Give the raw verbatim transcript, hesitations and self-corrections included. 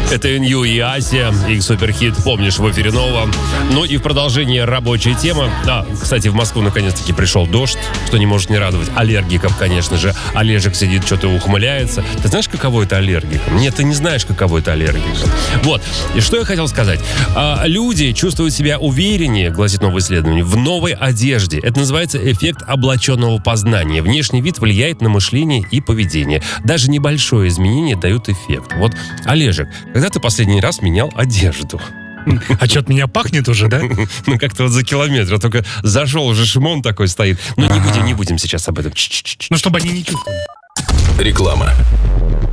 Это Нью и Асия, их суперхит «Помнишь» в эфире Нового. Ну и в продолжении рабочая тема. Да, кстати, в Москву наконец-таки пришел дождь, что не может не радовать. Аллергиков, конечно же. Олежек сидит, что-то ухмыляется. Ты знаешь, каково это аллергиком? Нет, ты не знаешь, каково это аллергиком. Вот. И что я хотел сказать. А, люди чувствуют себя увереннее, гласит новое исследование, в новой одежде. Это называется эффект облаченного познания. Внешний вид влияет на мышление и поведение. Даже небольшое изменение дают эффект. Вот, Олежек, когда ты последний раз менял одежду? А что, от меня пахнет уже, да? Ну, как-то вот за километр. Только зашел, уже Шимон такой стоит. Ну, не будем, не будем сейчас об этом. Ну, чтобы они не чувствовали. Реклама.